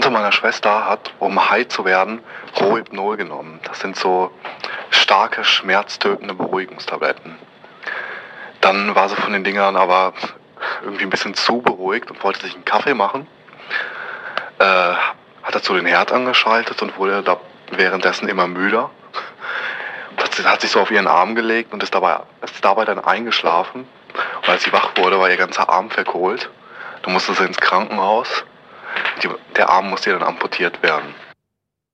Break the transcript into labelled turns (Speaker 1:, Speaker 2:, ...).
Speaker 1: Tante meiner Schwester hat, um high zu werden, Rohypnol genommen. Das sind so starke, schmerztötende Beruhigungstabletten. Dann war sie von den Dingern aber irgendwie ein bisschen zu beruhigt und wollte sich einen Kaffee machen. Hat dazu den Herd angeschaltet und wurde da währenddessen immer müder. Hat sich so auf ihren Arm gelegt und ist dabei dann eingeschlafen. Und als sie wach wurde, war ihr ganzer Arm verkohlt. Da musste sie ins Krankenhaus. Der Arm musste ihr dann amputiert werden.